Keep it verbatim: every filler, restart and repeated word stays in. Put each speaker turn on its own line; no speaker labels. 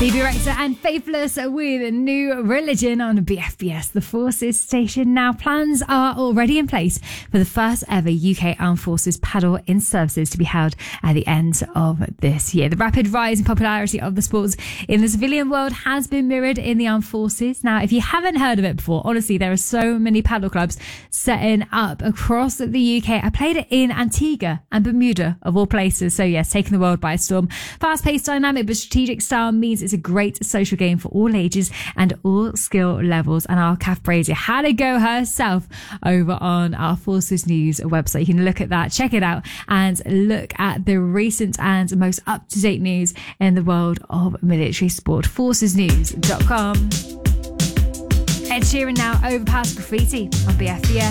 Phoebe Rexha and Faithless with New Religion on B F B S, the Forces station. Now, plans are already in place for the first ever U K Armed Forces paddle in services to be held at the end of this year. The rapid rise in popularity of the sports in the civilian world has been mirrored in the Armed Forces. Now, if you haven't heard of it before, honestly, there are so many paddle clubs setting up across the U K. I played it in Antigua and Bermuda, of all places. So yes, taking the world by storm. Fast-paced, dynamic, but strategic style means it's a great social game for all ages and all skill levels. And our Kath Brazier had a go herself over on our Forces News website. You can look at that, check it out, and look at the recent and most up-to-date news in the world of military sport. forces news dot com. Ed Sheeran now, Overpass Graffiti on B F B S.